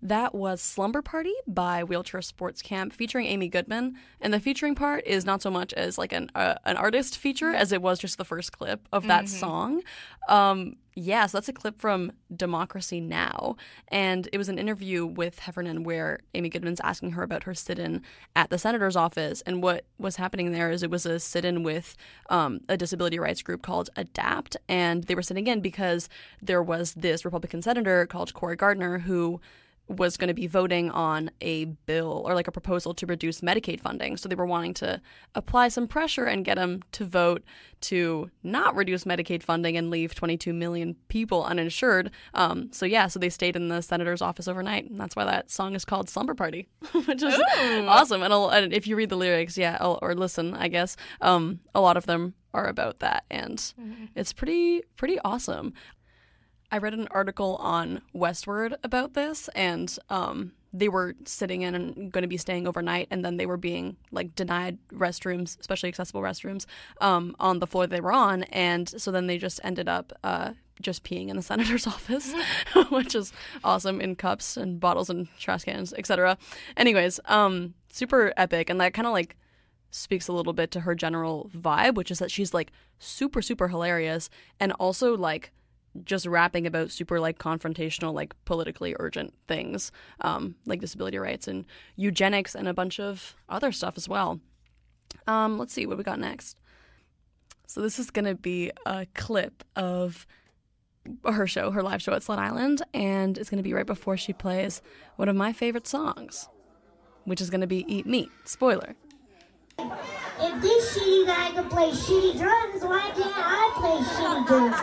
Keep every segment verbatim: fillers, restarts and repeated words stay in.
That was Slumber Party by Wheelchair Sports Camp featuring Amy Goodman. And the featuring part is not so much as like an uh, an artist feature as it was just the first clip of that mm-hmm. song. Um, yeah, so that's a clip from Democracy Now! And it was an interview with Heffernan where Amy Goodman's asking her about her sit-in at the senator's office. And what was happening there is it was a sit-in with um, a disability rights group called ADAPT. And they were sitting in because there was this Republican senator called Cory Gardner who was going to be voting on a bill or like a proposal to reduce Medicaid funding. So they were wanting to apply some pressure and get him to vote to not reduce Medicaid funding and leave twenty-two million people uninsured. Um, so yeah, so they stayed in the senator's office overnight. And that's why that song is called Slumber Party, which is Ooh. awesome. And, and if you read the lyrics, yeah, or listen, I guess, um, a lot of them are about that. And mm-hmm. it's pretty, pretty awesome. I read an article on Westword about this, and um, they were sitting in and going to be staying overnight, and then they were being like denied restrooms, especially accessible restrooms, um, on the floor they were on, and so then they just ended up uh, just peeing in the senator's office, which is awesome, in cups and bottles and trash cans, et cetera. Anyways, um, super epic, and that kind of like speaks a little bit to her general vibe, which is that she's like super, super hilarious, and also like just rapping about super like confrontational, like politically urgent things, um, like disability rights and eugenics and a bunch of other stuff as well. Um, let's see what we got next. So this is going to be a clip of her show, her live show at Slut Island, and it's going to be right before she plays one of my favorite songs, which is going to be Eat Meat. Spoiler. If this shitty guy can play shitty drums, why can't I play shitty drums?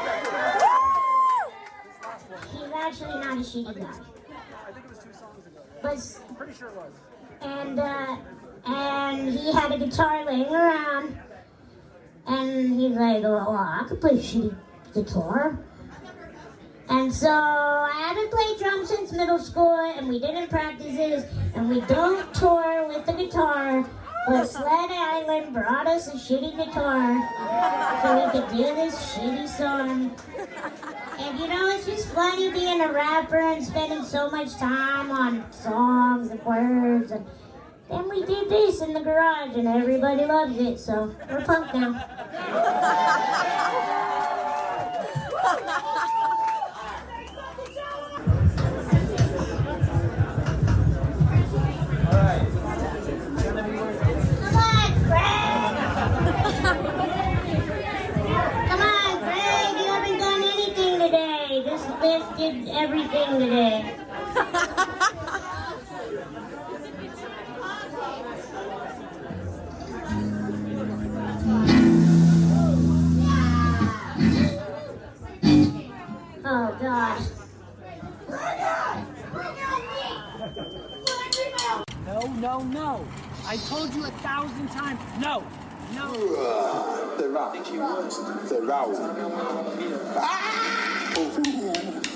He's actually not a shitty guy. I think it was two songs ago. But, I'm pretty sure it was. And, uh, and he had a guitar laying around, and he's like, well, I could play shitty guitar. And so I haven't played drums since middle school, and we didn't practice this, and we don't tour with the guitar. But Sled Island brought us a shitty guitar so we could do this shitty song. And you know, it's just funny being a rapper and spending so much time on songs and words. And then we did this in the garage and everybody loves it, so we're pumped now. Lift did everything today. Oh gosh. No, no, no. I told you a thousand times. No. No. The round. The round. Ah!